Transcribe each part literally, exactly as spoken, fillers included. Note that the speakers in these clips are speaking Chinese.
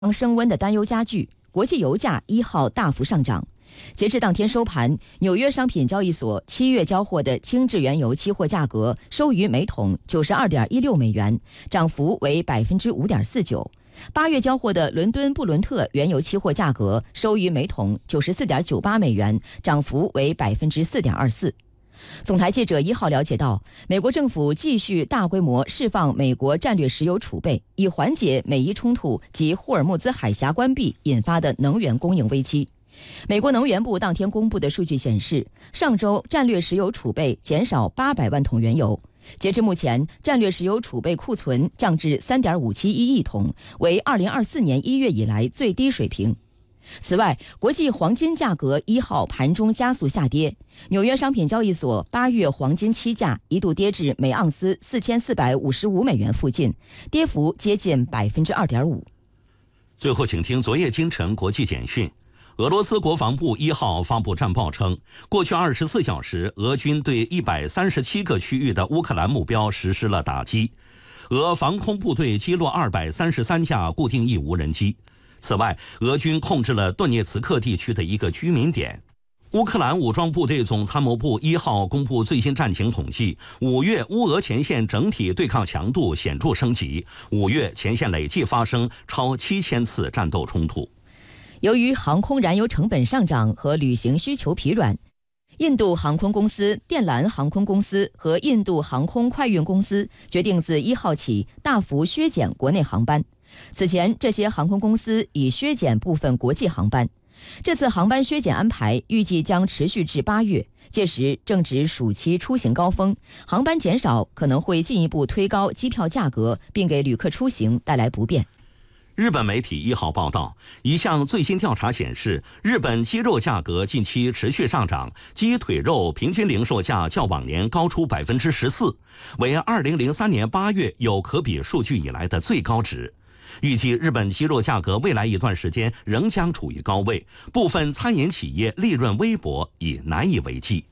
升温的担忧加剧，国际油价一号大幅上涨。截至当天收盘，纽约商品交易所七月交货的轻质原油期货价格收于每桶九十二点一六美元，涨幅为百分之五点四九。八月交货的伦敦布伦特原油期货价格收于每桶九十四点九八美元，涨幅为百分之四点二四。总台记者一号了解到，美国政府继续大规模释放美国战略石油储备，以缓解美伊冲突及霍尔木兹海峡关闭引发的能源供应危机。美国能源部当天公布的数据显示，上周战略石油储备减少八百万桶原油，截至目前，战略石油储备库存降至 三点五七一亿桶，为二零二四年一月以来最低水平。此外，国际黄金价格一号盘中加速下跌，纽约商品交易所八月黄金期价一度跌至每盎司四千四百五十五美元附近，跌幅接近百分之二点五。 最后，请听昨夜今晨国际简讯。俄罗斯国防部一号发布战报称，过去二十四小时，俄军对一百三十七个区域的乌克兰目标实施了打击。俄防空部队击落二百三十三架固定翼无人机。此外，俄军控制了顿涅茨克地区的一个居民点。乌克兰武装部队总参谋部一号公布最新战情统计，五月乌俄前线整体对抗强度显著升级，五月前线累计发生超七千次战斗冲突。 由于航空燃油成本上涨和旅行需求疲软，印度航空公司、电缆航空公司和印度航空快运公司决定自一号起大幅削减国内航班。此前，这些航空公司已削减部分国际航班。这次航班削减安排预计将持续至八月，届时正值暑期出行高峰，航班减少可能会进一步推高机票价格，并给旅客出行带来不便。 日本媒体一号报道，一项最新调查显示，日本鸡肉价格近期持续上涨，鸡腿肉平均零售价较往年高出百分之十四，为二零零三年八月有可比数据以来的最高值。预计日本鸡肉价格未来一段时间仍将处于高位，部分餐饮企业利润微薄，已难以为继。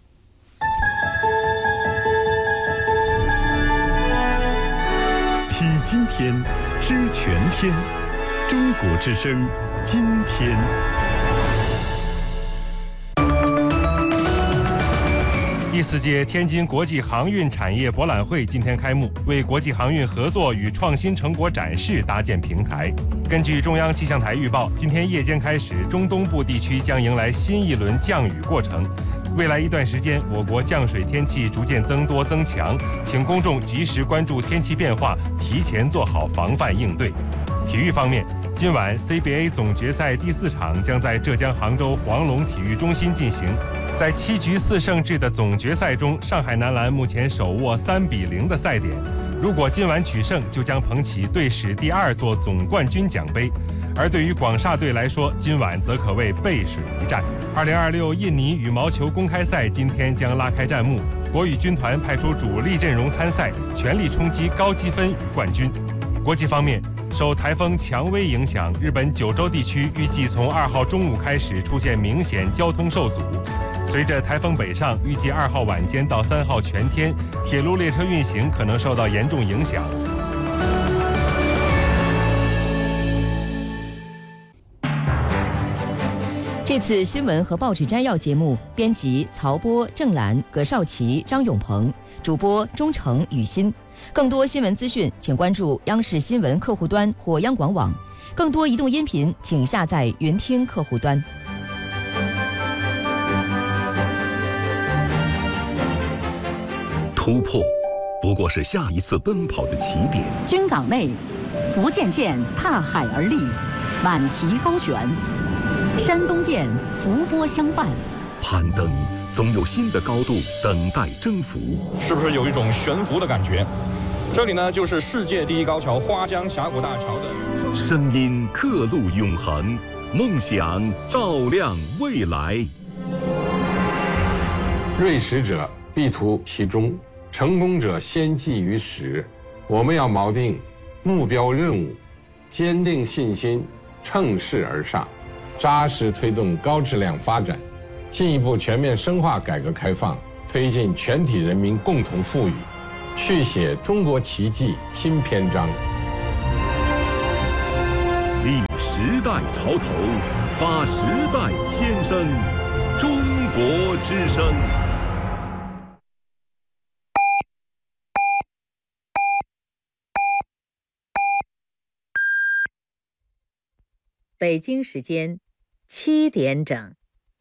听今天，知全天，中国之声，今天。 第四届天津国际航运产业博览会今天开幕，为国际航运合作与创新成果展示搭建平台。根据中央气象台预报，今天夜间开始，中东部地区将迎来新一轮降雨过程。未来一段时间，我国降水天气逐渐增多增强，请公众及时关注天气变化，提前做好防范应对。体育方面，今晚 C B A 总决赛第四场将在浙江杭州黄龙体育中心进行。在七局四胜制的总决赛中，上海男篮目前手握三比零的赛点，如果今晚取胜，就将捧起队史第二座总冠军奖杯。而对于广厦队来说，今晚则可谓背水一战。二零二六印尼羽毛球公开赛今天将拉开战幕，国羽军团派出主力阵容参赛，全力冲击高积分与冠军。国际方面，受台风蔷薇影响，日本九州地区预计从二号中午开始出现明显交通受阻。随着台风北上，预计二号晚间到三号全天，铁路列车运行可能受到严重影响。 这次新闻和报纸摘要节目，编辑曹波、郑兰、葛少奇、张永鹏，主播钟诚、雨欣。更多新闻资讯，请关注央视新闻客户端或央广网。更多移动音频，请下载云听客户端。 突破不过是下一次奔跑的起点。 军港内，福建舰踏海而立，满旗高悬；山东舰伏波相伴。 攀登总有新的高度等待征服， 是不是有一种悬浮的感觉？这里呢，就是世界第一高桥花江峡谷大桥的声音，刻录永恒，梦想照亮未来。 锐识者必图其中，成功者先记于始。我们要锚定目标任务，坚定信心，乘势而上，扎实推动高质量发展，进一步全面深化改革开放，推进全体人民共同富裕，续写中国奇迹新篇章。 时代潮头，发时代先声，中国之声。 北京时间七点整。